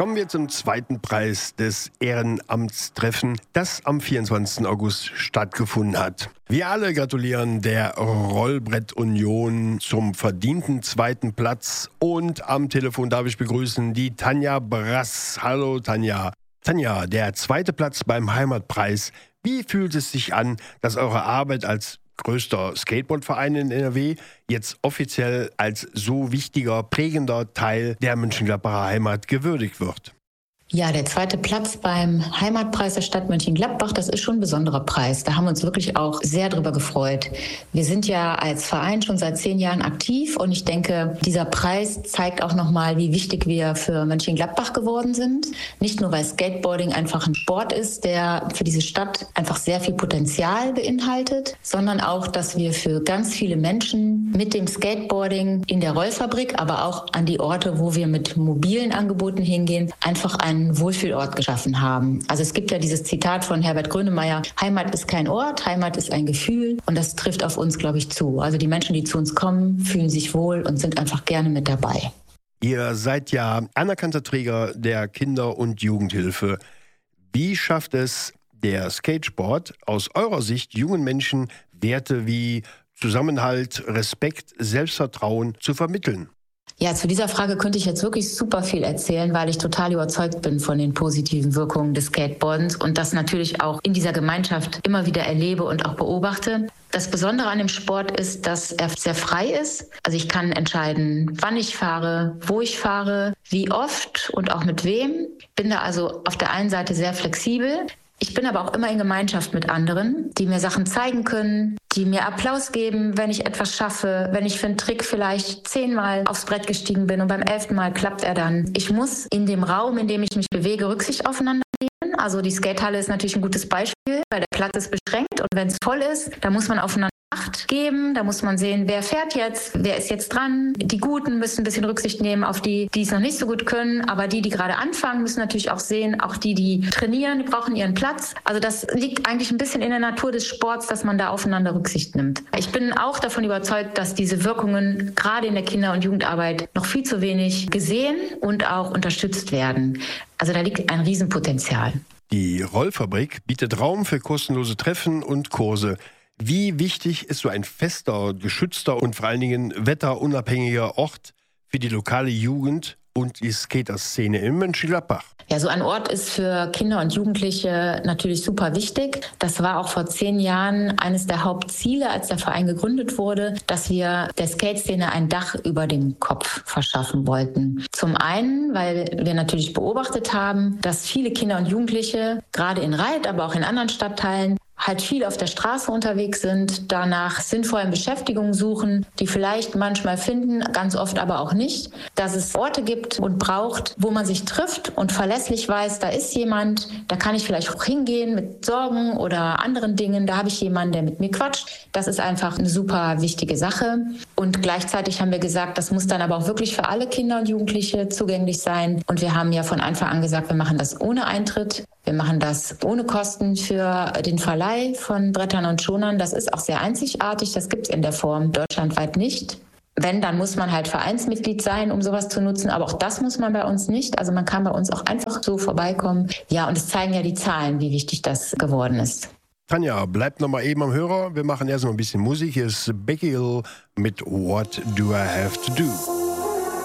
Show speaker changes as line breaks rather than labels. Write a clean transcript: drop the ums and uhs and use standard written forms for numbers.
Kommen wir zum zweiten Preis des Ehrenamtstreffen, das am 24. August stattgefunden hat. Wir alle gratulieren der Rollbrett-Union zum verdienten zweiten Platz. Und am Telefon darf ich begrüßen die Tanja Brass. Hallo Tanja. Tanja, der zweite Platz beim Heimatpreis. Wie fühlt es sich an, dass eure Arbeit als größter Skateboardverein in NRW jetzt offiziell als so wichtiger, prägender Teil der Mönchengladbacher Heimat gewürdigt wird?
Ja, der zweite Platz beim Heimatpreis der Stadt Mönchengladbach, das ist schon ein besonderer Preis. Da haben wir uns wirklich auch sehr drüber gefreut. Wir sind ja als Verein schon seit 10 Jahren aktiv und ich denke, dieser Preis zeigt auch nochmal, wie wichtig wir für Mönchengladbach geworden sind. Nicht nur, weil Skateboarding einfach ein Sport ist, der für diese Stadt einfach sehr viel Potenzial beinhaltet, sondern auch, dass wir für ganz viele Menschen mit dem Skateboarding in der Rollfabrik, aber auch an die Orte, wo wir mit mobilen Angeboten hingehen, einfach einen Wohlfühlort geschaffen haben. Also es gibt ja dieses Zitat von Herbert Grönemeyer, Heimat ist kein Ort, Heimat ist ein Gefühl und das trifft auf uns, glaube ich, zu. Also die Menschen, die zu uns kommen, fühlen sich wohl und sind einfach gerne mit dabei.
Ihr seid ja anerkannter Träger der Kinder- und Jugendhilfe. Wie schafft es der Skatesport aus eurer Sicht, jungen Menschen Werte wie Zusammenhalt, Respekt, Selbstvertrauen zu vermitteln?
Ja, zu dieser Frage könnte ich jetzt wirklich super viel erzählen, weil ich total überzeugt bin von den positiven Wirkungen des Skateboardens und das natürlich auch in dieser Gemeinschaft immer wieder erlebe und auch beobachte. Das Besondere an dem Sport ist, dass er sehr frei ist. Also ich kann entscheiden, wann ich fahre, wo ich fahre, wie oft und auch mit wem. Bin da also auf der einen Seite sehr flexibel. Ich bin aber auch immer in Gemeinschaft mit anderen, die mir Sachen zeigen können, die mir Applaus geben, wenn ich etwas schaffe, wenn ich für einen Trick vielleicht 10-mal aufs Brett gestiegen bin und beim 11. Mal klappt er dann. Ich muss in dem Raum, in dem ich mich bewege, Rücksicht aufeinander nehmen. Also die Skatehalle ist natürlich ein gutes Beispiel, weil der Platz ist beschränkt und wenn es voll ist, dann muss man aufeinander Acht geben. Da muss man sehen, wer fährt jetzt, wer ist jetzt dran. Die Guten müssen ein bisschen Rücksicht nehmen auf die, die es noch nicht so gut können. Aber die gerade anfangen, müssen natürlich auch sehen, auch die trainieren, die brauchen ihren Platz. Also das liegt eigentlich ein bisschen in der Natur des Sports, dass man da aufeinander Rücksicht nimmt. Ich bin auch davon überzeugt, dass diese Wirkungen gerade in der Kinder- und Jugendarbeit noch viel zu wenig gesehen und auch unterstützt werden. Also da liegt ein Riesenpotenzial.
Die Rollfabrik bietet Raum für kostenlose Treffen und Kurse. Wie wichtig ist so ein fester, geschützter und vor allen Dingen wetterunabhängiger Ort für die lokale Jugend und die Skaterszene in Mönchengladbach?
Ja, so ein Ort ist für Kinder und Jugendliche natürlich super wichtig. Das war auch vor 10 Jahren eines der Hauptziele, als der Verein gegründet wurde, dass wir der Skate-Szene ein Dach über dem Kopf verschaffen wollten. Zum einen, weil wir natürlich beobachtet haben, dass viele Kinder und Jugendliche, gerade in Reit, aber auch in anderen Stadtteilen, halt viel auf der Straße unterwegs sind, danach sinnvollen Beschäftigungen suchen, die vielleicht manchmal finden, ganz oft aber auch nicht. Dass es Orte gibt und braucht, wo man sich trifft und verlässlich weiß, da ist jemand, da kann ich vielleicht auch hingehen mit Sorgen oder anderen Dingen, da habe ich jemanden, der mit mir quatscht. Das ist einfach eine super wichtige Sache. Und gleichzeitig haben wir gesagt, das muss dann aber auch wirklich für alle Kinder und Jugendliche zugänglich sein. Und wir haben ja von Anfang an gesagt, wir machen das ohne Eintritt. Wir machen das ohne Kosten für den Verleih von Brettern und Schonern. Das ist auch sehr einzigartig. Das gibt es in der Form deutschlandweit nicht. Wenn, dann muss man halt Vereinsmitglied sein, um sowas zu nutzen. Aber auch das muss man bei uns nicht. Also man kann bei uns auch einfach so vorbeikommen. Ja, und es zeigen ja die Zahlen, wie wichtig das geworden ist.
Tanja, bleibt noch mal eben am Hörer. Wir machen erst noch ein bisschen Musik. Hier ist Becky Hill mit What Do I Have to Do?